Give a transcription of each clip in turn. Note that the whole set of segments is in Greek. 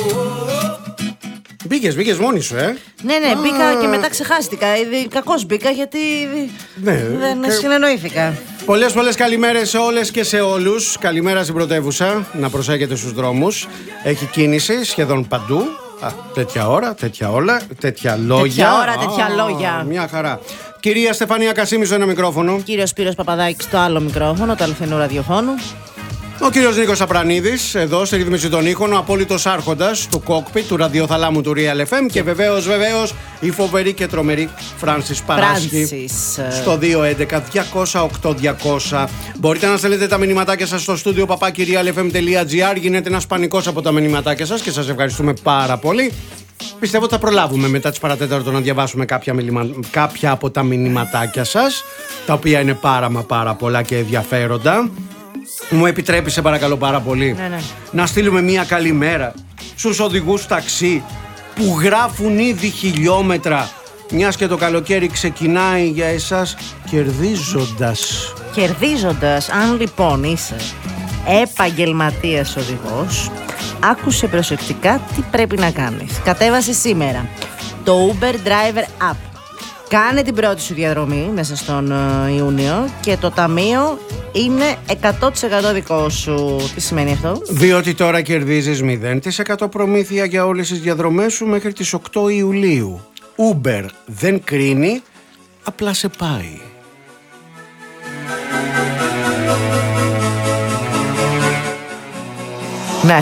Μπήκες μόνη σου, Ναι, μπήκα και μετά ξεχάστηκα. Κακώς μπήκα γιατί δεν συνεννοήθηκα. Πολλές καλημέρες σε όλες και σε όλους. Καλημέρα στην πρωτεύουσα. Να προσέχετε στους δρόμους. Έχει κίνηση σχεδόν παντού. Τέτοια ώρα, τέτοια όλα, τέτοια λόγια. Τέτοια λόγια. Μια χαρά. Κυρία Στεφανία Κασίμη στο ένα μικρόφωνο. Κύριος Σπύρος Παπαδάκης στο άλλο μικρόφωνο, του αληθινού ραδιοφώνου. Ο κύριος Νίκος Απρανίδης, εδώ στη ρύθμιση των ήχων, ο απόλυτος άρχοντας του κόκπιτ, του ραδιοθαλάμου του Real FM. Και βεβαίως, η φοβερή και τρομερή Φράνσις Παράσχη. Στο 211-208-200. Μπορείτε να στέλνετε τα μηνυματάκια σας στο στούντιο papakirialfm.gr. Γίνεται ένας πανικός από τα μηνυματάκια σας και σας ευχαριστούμε πάρα πολύ. Πιστεύω ότι θα προλάβουμε μετά τις παρατέταρτο να διαβάσουμε κάποια από τα μηνυματάκια σας, τα οποία είναι πάρα πολλά και ενδιαφέροντα. Μου επιτρέπει, σε παρακαλώ πάρα πολύ, να στείλουμε μια καλημέρα στους οδηγούς ταξί που γράφουν ήδη χιλιόμετρα, μιας και το καλοκαίρι ξεκινάει για εσάς κερδίζοντας. Αν λοιπόν είσαι επαγγελματίας οδηγός, άκουσε προσεκτικά τι πρέπει να κάνεις. Κατέβασε σήμερα το Uber Driver App. Κάνε την πρώτη σου διαδρομή μέσα στον Ιούνιο και το ταμείο είναι 100% δικό σου. Τι σημαίνει αυτό? Διότι τώρα κερδίζεις 0% προμήθεια για όλες τις διαδρομές σου μέχρι τις 8 Ιουλίου. Uber δεν κρίνει, απλά σε πάει. Ναι.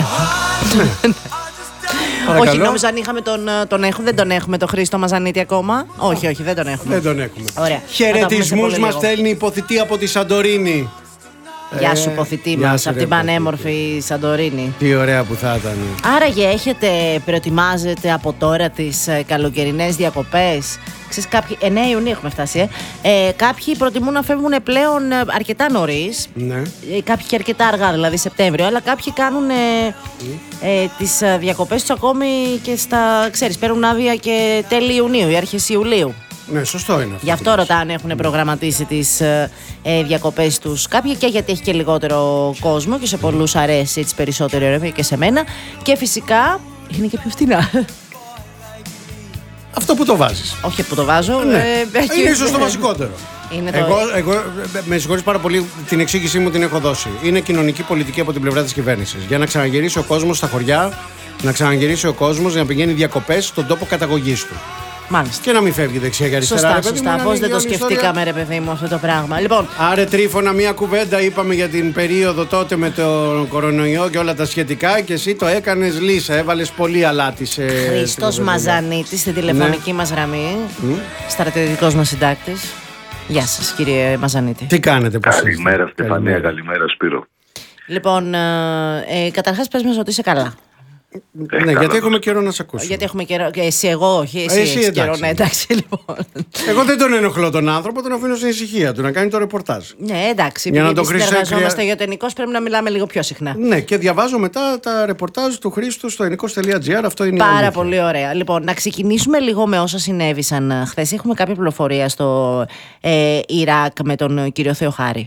Όχι, νόμιζα αν είχαμε δεν τον έχουμε το Χρήστο Μαζανίτη ακόμα. Όχι, δεν τον έχουμε. Ωραία. Χαιρετισμούς μας στέλνει η Ποθητή από τη Σαντορίνη. Γεια σου Ποθητή μας, από την πανέμορφη Σαντορίνη. Τι ωραία που θα ήταν. Άραγε προετοιμάζετε από τώρα τις καλοκαιρινές διακοπές? Ξέρεις, 9 Ιουνίου έχουμε φτάσει. Κάποιοι προτιμούν να φεύγουν πλέον αρκετά νωρίς. Ναι. Κάποιοι και αρκετά αργά, δηλαδή Σεπτέμβριο. Αλλά κάποιοι κάνουν τις διακοπές τους ακόμη και παίρνουν άδεια και τέλη Ιουνίου ή αρχές Ιουλίου. Ναι, σωστό είναι αυτό. Γι' αυτό ρωτάνε αν έχουν προγραμματίσει τις διακοπές τους. Κάποιοι και γιατί έχει και λιγότερο κόσμο και σε πολλούς αρέσει έτσι περισσότερο και σε μένα. Και φυσικά είναι και πιο φτηνά. Αυτό που το βάζεις. Όχι που το βάζω. Ναι. Είναι ίσως το βασικότερο. Εγώ με συγχωρείς πάρα πολύ, την εξήγησή μου την έχω δώσει. Είναι κοινωνική πολιτική από την πλευρά της κυβέρνησης. Για να ξαναγυρίσει ο κόσμος στα χωριά, να ξαναγυρίσει ο κόσμος να πηγαίνει διακοπές στον τόπο καταγωγής του. Μάλιστα. Και να μην φεύγει δεξιά και αριστερά. Σωστά. Πώς δεν το σκεφτήκαμε, ρε παιδί μου, αυτό το πράγμα. Λοιπόν. Άρε Τρίφωνα, μία κουβέντα είπαμε για την περίοδο τότε με τον κορονοϊό και όλα τα σχετικά. Και εσύ το έκανες λύσα. Έβαλες πολύ αλάτι σε. Χρήστος Μαζανίτης στη τηλεφωνική μας γραμμή. Στρατιωτικός μας συντάκτης. Γεια σας, κύριε Μαζανίτη. Τι κάνετε, πώς είστε? Καλημέρα, Στεφανία, καλημέρα, Σπύρο. Λοιπόν, καταρχάς πες μας ότι είσαι καλά. Ναι, γιατί έχουμε καιρό να σε ακούσουμε. Γιατί έχουμε καιρό. Και εσύ, εγώ, όχι. Εσύ έχεις καιρό, ναι, εντάξει, λοιπόν. Εγώ δεν τον ενοχλώ τον άνθρωπο, τον αφήνω στην ησυχία του να κάνει το ρεπορτάζ. Ναι, εντάξει. Για να το συνεργαζόμαστε γεωτενικώς, πρέπει να μιλάμε λίγο πιο συχνά. Ναι, και διαβάζω μετά τα ρεπορτάζ του Χρήστου στο ενικός.gr. Αυτό είναι πάρα πολύ ωραία. Λοιπόν, να ξεκινήσουμε λίγο με όσα συνέβησαν χθες. Έχουμε κάποια πληροφορία στο Ιράκ με τον κύριο Θεοχάρη?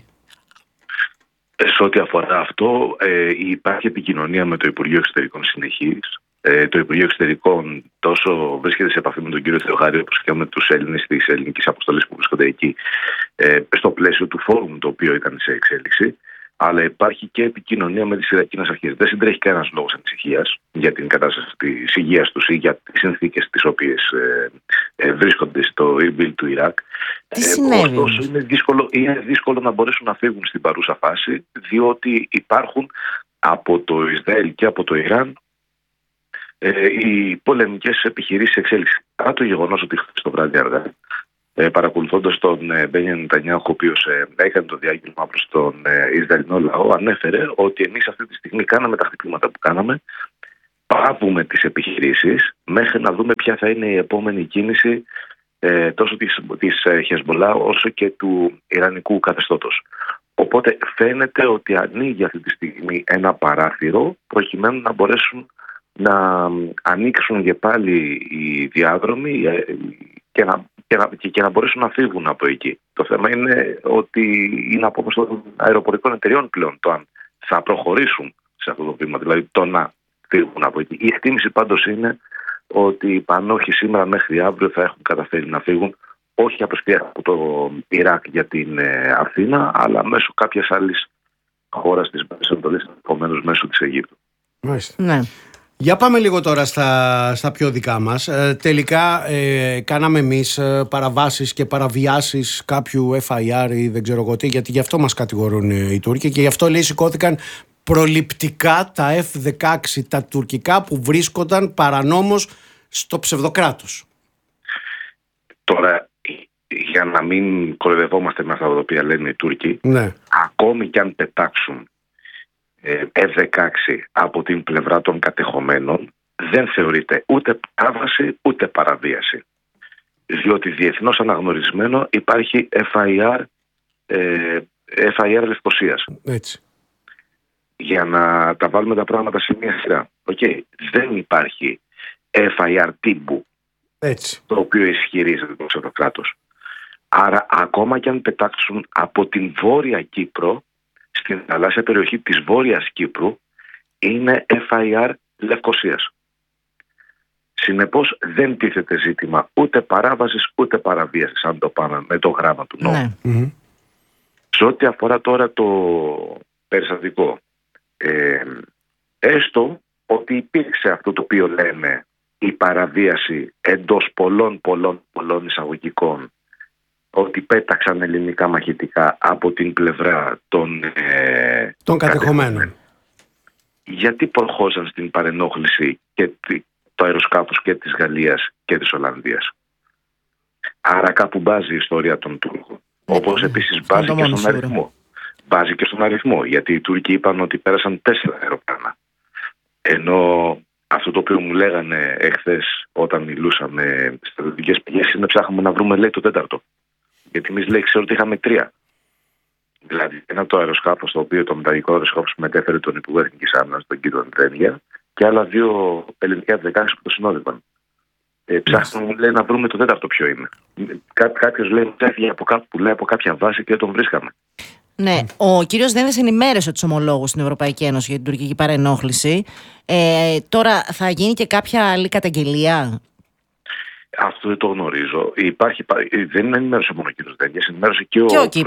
Σε ό,τι αφορά αυτό, υπάρχει επικοινωνία με το Υπουργείο Εξωτερικών συνεχής. Το Υπουργείο Εξωτερικών τόσο βρίσκεται σε επαφή με τον κύριο Θεοχάρη, όπως και με τους Έλληνες της ελληνικής αποστολής που βρίσκονται εκεί, στο πλαίσιο του φόρουμ το οποίο ήταν σε εξέλιξη. Αλλά υπάρχει και επικοινωνία με τις Ιρακινές αρχές. Δεν συντρέχει κανένας λόγος ανησυχίας για την κατάσταση της υγείας τους ή για τις συνθήκες τις οποίες βρίσκονται στο Ιρμπίλ του Ιράκ. Ωστόσο, είναι δύσκολο να μπορέσουν να φύγουν στην παρούσα φάση, διότι υπάρχουν από το Ισραήλ και από το Ιράν οι πολεμικές επιχειρήσεις εξέλιξη. Παρά το γεγονός ότι χθες το βράδυ αργά, παρακολουθώντας τον Μπένιαμιν Νετανιάχου, ο οποίος έκανε το διάγγελμα προς τον Ισραηλινό λαό, ανέφερε ότι εμείς αυτή τη στιγμή κάναμε τα χτυπήματα που κάναμε, πάβουμε τις επιχειρήσεις μέχρι να δούμε ποια θα είναι η επόμενη κίνηση τόσο της Χεσμολά όσο και του Ιρανικού καθεστώτος. Οπότε φαίνεται ότι ανοίγει αυτή τη στιγμή ένα παράθυρο προκειμένου να μπορέσουν να ανοίξουν και πάλι οι διάδρομοι και να μπορέσουν να φύγουν από εκεί. Το θέμα είναι ότι είναι απόφαση των αεροπορικών εταιριών πλέον το αν θα προχωρήσουν σε αυτό το βήμα. Δηλαδή το να φύγουν από εκεί. Η εκτίμηση πάντως είναι ότι οι πανόχοι σήμερα μέχρι αύριο θα έχουν καταφέρει να φύγουν, όχι από το Ιράκ για την Αθήνα, αλλά μέσω κάποιας άλλης χώρας της Μέσης Ανατολής, επομένως μέσω της Αιγύπτου. Μάλιστα. Ναι. Για πάμε λίγο τώρα στα πιο δικά μας. Τελικά κάναμε εμείς παραβάσεις και παραβιάσεις κάποιου FIR ή δεν ξέρω εγώ τι, γιατί γι' αυτό μας κατηγορούν οι Τούρκοι και γι' αυτό λέει σηκώθηκαν προληπτικά τα F-16 τα τουρκικά που βρίσκονταν παρανόμως στο ψευδοκράτος. Τώρα, για να μην κοροϊδευόμαστε με αυτά τα οποία λένε οι Τούρκοι, ναι, ακόμη κι αν πετάξουν F-16 από την πλευρά των κατεχομένων, δεν θεωρείται ούτε παράβαση ούτε παραβίαση. Διότι διεθνώς αναγνωρισμένο υπάρχει FIR Λευκωσίας. Έτσι. Για να τα βάλουμε τα πράγματα σε μια σειρά. Δεν υπάρχει FIR τύπου, Έτσι, το οποίο ισχυρίζεται το ψευδοκράτος. Άρα ακόμα και αν πετάξουν από την Βόρεια Κύπρο, στην θαλάσσια περιοχή της Βόρειας Κύπρου, είναι FIR Λευκωσίας. Συνεπώς δεν τίθεται ζήτημα ούτε παράβασης ούτε παραβίασης, αν το πάμε με το γράμμα του νόμου. Ναι. Σε ό,τι αφορά τώρα το περιστατικό, έστω ότι υπήρξε αυτό το οποίο λέμε η παραβίαση εντός πολλών εισαγωγικών, ότι πέταξαν ελληνικά μαχητικά από την πλευρά των κατεχομένων. Γιατί προχώσαν στην παρενόχληση και το αεροσκάφος και της Γαλλίας και της Ολλανδίας? Άρα κάπου μπάζει η ιστορία των Τούρκων. Όπως επίσης μπάζει και στον αριθμό. Μπάζει και στον αριθμό, γιατί οι Τούρκοι είπαν ότι πέρασαν 4 αεροπλάνα. Ενώ αυτό το οποίο μου λέγανε εχθές όταν μιλούσαμε στις στρατιωτικές πηγές είναι ψάχνουμε να βρούμε, λέει, το 4ο. Γιατί εμείς, λέει, ξέρω ότι είχαμε 3. Δηλαδή, ένα το αεροσκάφος, το οποίο το μεταλλικό αεροσκάφος μετέφερε τον Υπουργό Εθνικής Άμυνας, τον κύριο Δένδια, και άλλα 2 ελληνικά F-16 που το συνόδευαν. Ψάχνουμε, λέει, να βρούμε το 4ο ποιο είναι. Κάποιος λέει ότι έφυγε από κάπου που λέει από κάποια βάση και δεν τον βρίσκαμε. Ναι, ο κύριος Δένδιας ενημέρωσε τους ομολόγους στην Ευρωπαϊκή Ένωση για την τουρκική παρενόχληση. Τώρα θα γίνει και κάποια άλλη καταγγελία? Αυτό δεν το γνωρίζω. Δεν ενημέρωσε μόνο ο κύριος Δένδιας, ενημέρωσε και ο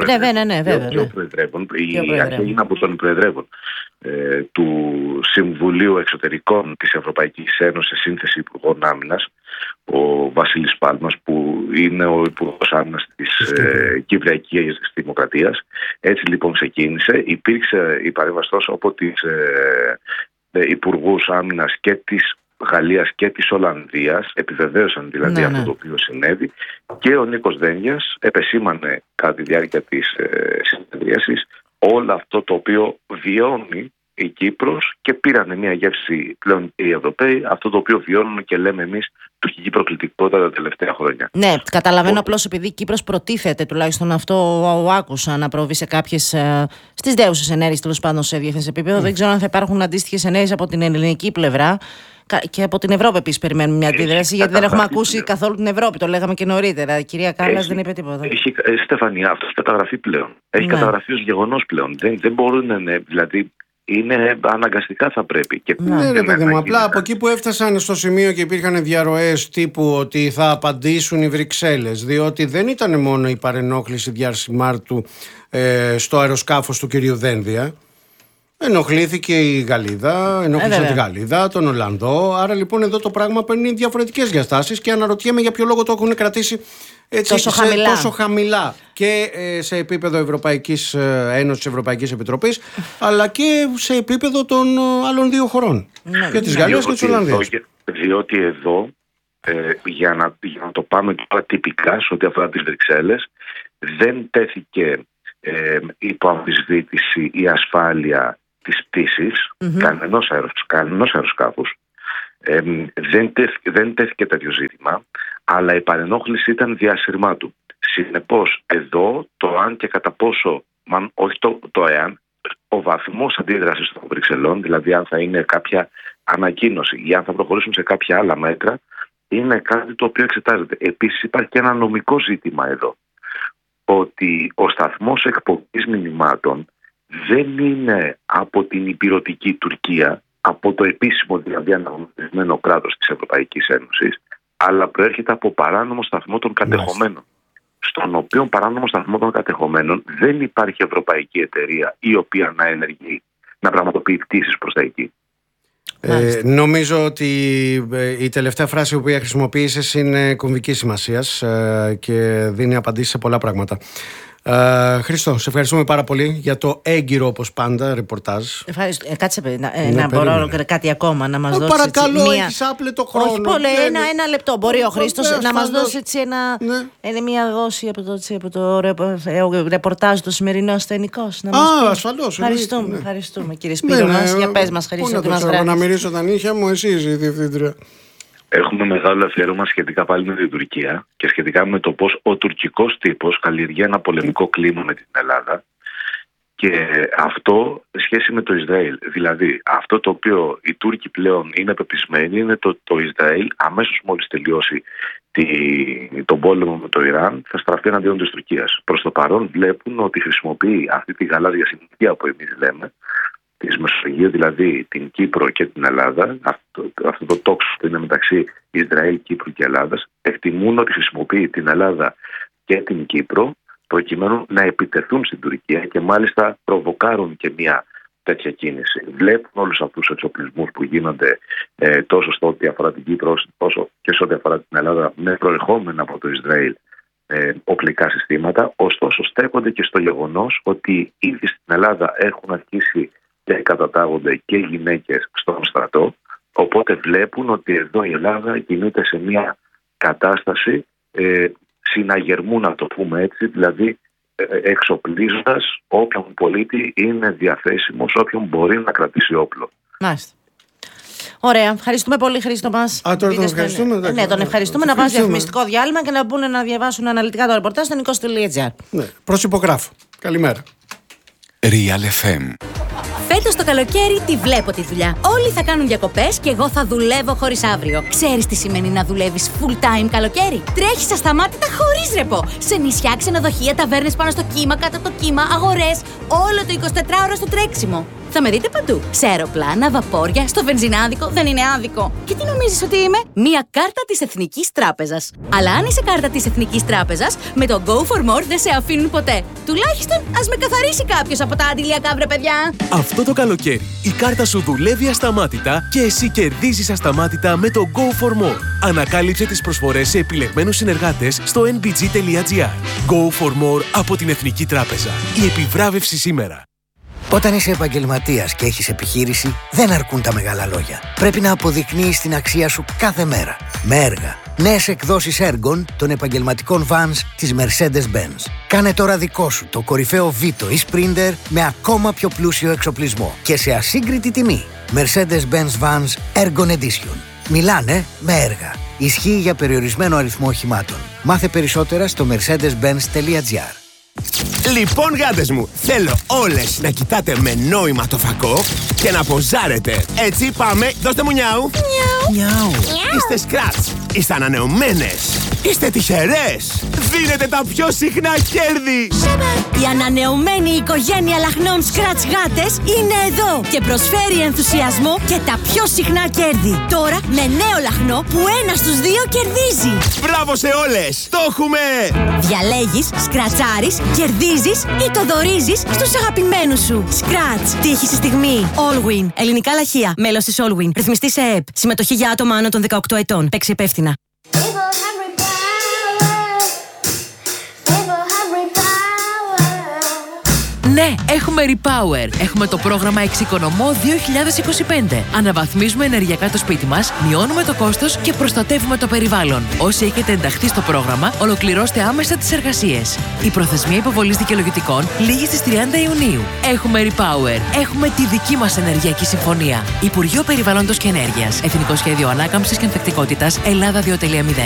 Προεδρεύων. Η αρχή έγινε από τον Προεδρεύων του Συμβουλίου Εξωτερικών της Ευρωπαϊκής Ένωσης, σύνθεση Υπουργών Άμυνας, ο Βασίλης Πάλμας, που είναι ο Υπουργός Άμυνας της Κυπριακής Δημοκρατίας. Έτσι λοιπόν ξεκίνησε. Υπήρξε η παρέμβαση τόσο από τις Υπουργούς Άμυνας και της Γαλλίας και της Ολλανδίας, επιβεβαίωσαν δηλαδή αυτό το οποίο συνέβη, και ο Νίκος Δένδιας επεσήμανε κατά τη διάρκεια της συνεδρίασης όλο αυτό το οποίο βιώνει η Κύπρος και πήρανε μια γεύση πλέον οι Ευρωπαίοι, αυτό το οποίο βιώνουμε και λέμε εμείς τουρκική προκλητικότητα τα τελευταία χρόνια. Ναι, καταλαβαίνω απλώς επειδή η Κύπρος προτίθεται, τουλάχιστον αυτό άκουσα, να προβεί σε κάποιες στις δέουσες ενέργειες, τέλος πάντων σε διεθνές επίπεδο. Δεν ξέρω αν θα υπάρχουν αντίστοιχες ενέργειες από την ελληνική πλευρά. Και από την Ευρώπη επίσης περιμένουμε μια αντίδραση, γιατί δεν έχουμε ακούσει καθόλου την Ευρώπη. Το λέγαμε και νωρίτερα. Η κυρία Κάλλας δεν είπε τίποτα. Στεφανία, αυτό έχει καταγραφεί πλέον. Έχει καταγραφεί ως γεγονός πλέον. Δεν μπορούν, δηλαδή είναι αναγκαστικά θα πρέπει. Ναι, ρε παιδί μου, απλά από εκεί που έφτασαν στο σημείο και υπήρχαν διαρροές τύπου ότι θα απαντήσουν οι Βρυξέλλες, διότι δεν ήταν μόνο η παρενόχληση διαρσημάρτου στο αεροσκάφος του κυρίου Δένδια. Ενοχλήθηκε η Γαλλίδα, ενοχλήσε τη Γαλλίδα, τον Ολλανδό. Άρα λοιπόν εδώ το πράγμα παίρνει διαφορετικές διαστάσεις και αναρωτιέμαι για ποιο λόγο το έχουν κρατήσει έτσι, τόσο χαμηλά και σε επίπεδο Ευρωπαϊκής Ένωσης, Ευρωπαϊκής Επιτροπής, αλλά και σε επίπεδο των άλλων 2 χωρών, και της Γαλλίας και της Ολλανδίας. Διότι εδώ, για να το πάμε τώρα τυπικά σε ό,τι αφορά τις Βρυξέλλες, δεν τέθηκε υπό αμφισβήτηση η ασφάλεια της πτήσης κανενός αεροσκάφους. Δεν τέθηκε τέτοιο ζήτημα, αλλά η παρενόχληση ήταν διασυρμάτου. Συνεπώς εδώ το αν και κατά πόσο, όχι το εάν, ο βαθμός αντίδρασης των Βρυξελών, δηλαδή αν θα είναι κάποια ανακοίνωση ή αν θα προχωρήσουν σε κάποια άλλα μέτρα, είναι κάτι το οποίο εξετάζεται. Επίσης υπάρχει και ένα νομικό ζήτημα εδώ, ότι ο σταθμός εκπομπής μηνυμάτων δεν είναι από την ηπειρωτική Τουρκία, από το επίσημο δηλαδή αναγνωρισμένο κράτος της Ευρωπαϊκής Ένωσης, αλλά προέρχεται από παράνομο σταθμό των κατεχομένων. Στον οποίο παράνομο σταθμό των κατεχομένων δεν υπάρχει ευρωπαϊκή εταιρεία η οποία να ενεργεί, να πραγματοποιεί πτήσεις προς τα εκεί. Νομίζω ότι η τελευταία φράση που χρησιμοποίησες είναι κομβικής σημασίας και δίνει απαντήσεις σε πολλά πράγματα. Χρήστο, σε ευχαριστούμε πάρα πολύ για το έγκυρο, όπως πάντα, ρεπορτάζ. Ευχαριστώ. Κάτσε, να μπορώ κάτι ακόμα να μας δώσεις. Παρακαλώ, έχεις άπλετο χρόνο. Όχι πολύ, ένα λεπτό. Μπορεί ο Χρήστος να μας δώσει έτσι μια δόση από το ρεπορτάζ του σημερινό ασθενικός. Ασφαλώς. Ευχαριστούμε κύριε Σπύρο μας. Για πες μας, Χρήστο, τι μας γράφεις. Να μυρίσω τα νύχια μου, εσείς η διευθύντρια. Έχουμε μεγάλο αφιέρωμα σχετικά πάλι με την Τουρκία και σχετικά με το πώς ο τουρκικός τύπος καλλιεργεί ένα πολεμικό κλίμα με την Ελλάδα, και αυτό σε σχέση με το Ισραήλ. Δηλαδή, αυτό το οποίο οι Τούρκοι πλέον είναι πεπισμένοι είναι το Ισραήλ αμέσως μόλις τελειώσει τον πόλεμο με το Ιράν θα στραφεί εναντίον της Τουρκίας. Προς το παρόν βλέπουν ότι χρησιμοποιεί αυτή τη γαλάζια συμμαχία που εμείς λέμε, της Μεσογείου, δηλαδή την Κύπρο και την Ελλάδα, αυτό το τόξο που είναι μεταξύ Ισραήλ, Κύπρου και Ελλάδας, εκτιμούν ότι χρησιμοποιεί την Ελλάδα και την Κύπρο προκειμένου να επιτεθούν στην Τουρκία και μάλιστα προβοκάρουν και μια τέτοια κίνηση. Βλέπουν όλους αυτούς τους εξοπλισμούς που γίνονται τόσο στο ό,τι αφορά την Κύπρο όσο και σε ό,τι αφορά την Ελλάδα με προερχόμενα από το Ισραήλ οπλικά συστήματα, ωστόσο στέκονται και στο γεγονός ότι ήδη στην Ελλάδα έχουν αρχίσει και κατατάγονται και γυναίκες στον στρατό, οπότε βλέπουν ότι εδώ η Ελλάδα κινείται σε μια κατάσταση συναγερμού, να το πούμε έτσι, δηλαδή εξοπλίζοντας όποιον πολίτη είναι διαθέσιμος, όποιον μπορεί να κρατήσει όπλο. Μάλιστα. Ωραία. Ευχαριστούμε πολύ, Χρήστο μας. Τώρα τον ευχαριστούμε. Ναι, τον ευχαριστούμε. Να πάμε διαφημιστικό διάλειμμα και να μπουν να διαβάσουν αναλυτικά το ρεπορτάζ στο nikos.gr. Ναι, προσυπογράφω. Καλημέρα. Real FM. Φέτος το καλοκαίρι τη βλέπω τη δουλειά. Όλοι θα κάνουν διακοπές και εγώ θα δουλεύω χωρίς αύριο. Ξέρεις τι σημαίνει να δουλεύεις full time καλοκαίρι? Τρέχεις ασταμάτητα χωρίς ρεπό. Σε νησιά, ξενοδοχεία, ταβέρνες πάνω στο κύμα, κάτω από το κύμα, αγορές. Όλο το 24ωρο στο τρέξιμο. Θα με δείτε παντού. Σε αεροπλάνα, βαπόρια, στο βενζινάδικο. Δεν είναι άδικο. Και τι νομίζεις ότι είμαι? Μία κάρτα της Εθνικής Τράπεζας. Αλλά αν είσαι κάρτα της Εθνικής Τράπεζας, με το Go for More δεν σε αφήνουν ποτέ. Τουλάχιστον ας με καθαρίσει κάποιος από τα αντιλιακά, βρε παιδιά. Αυτό το καλοκαίρι η κάρτα σου δουλεύει ασταμάτητα και εσύ κερδίζεις ασταμάτητα με το Go for More. Ανακάλυψε τις προσφορές σε επιλεγμένους συνεργάτες στο nbg.gr. Go for More από την Εθνική Τράπεζα. Η επιβράβευση σήμερα. Όταν είσαι επαγγελματίας και έχεις επιχείρηση, δεν αρκούν τα μεγάλα λόγια. Πρέπει να αποδεικνύεις την αξία σου κάθε μέρα. Με έργα. Νέες εκδόσεις έργων των επαγγελματικών vans της Mercedes-Benz. Κάνε τώρα δικό σου το κορυφαίο Vito ή Sprinter με ακόμα πιο πλούσιο εξοπλισμό και σε ασύγκριτη τιμή. Mercedes-Benz Vans Ergon Edition. Μιλάνε με έργα. Ισχύει για περιορισμένο αριθμό οχημάτων. Μάθε περισσότερα στο mercedes-benz.gr. Λοιπόν, γάτες μου, θέλω όλες να κοιτάτε με νόημα το φακό και να ποζάρετε. Έτσι, πάμε, δώστε μου νιάου. Νιάου. Είστε σκράτς, είστε ανανεωμένες, είστε τυχερές. Δίνετε τα πιο συχνά κέρδη. Η ανανεωμένη οικογένεια λαχνών Scratch γάτες είναι εδώ και προσφέρει ενθουσιασμό και τα πιο συχνά κέρδη. Τώρα με νέο λαχνό που 1 στους 2 κερδίζει. Μπράβο σε όλες, το έχουμε! Διαλέγεις, σκρατσάρεις, κερδίζεις ή το δωρίζεις στους αγαπημένους σου. Scratch. Τύχη στη στιγμή. Allwin. Ελληνικά λαχεία. Μέλος της Allwin. Ρυθμιστή σε ΕΕΠ. Συμμετοχή για άτομα άνω των 18 ετών. Παίξει υπεύθυνα. Ναι, έχουμε Repower. Έχουμε το πρόγραμμα Εξοικονομώ 2025. Αναβαθμίζουμε ενεργειακά το σπίτι μας, μειώνουμε το κόστος και προστατεύουμε το περιβάλλον. Όσοι έχετε ενταχθεί στο πρόγραμμα, ολοκληρώστε άμεσα τις εργασίες. Η προθεσμία υποβολής δικαιολογητικών λήγει στις 30 Ιουνίου. Έχουμε Repower. Έχουμε τη δική μας ενεργειακή συμφωνία. Υπουργείο Περιβάλλοντος και Ενέργειας. Εθνικό Σχέδιο Ανάκαμψης και Ανθεκτικότητας Ελλάδα 2.0.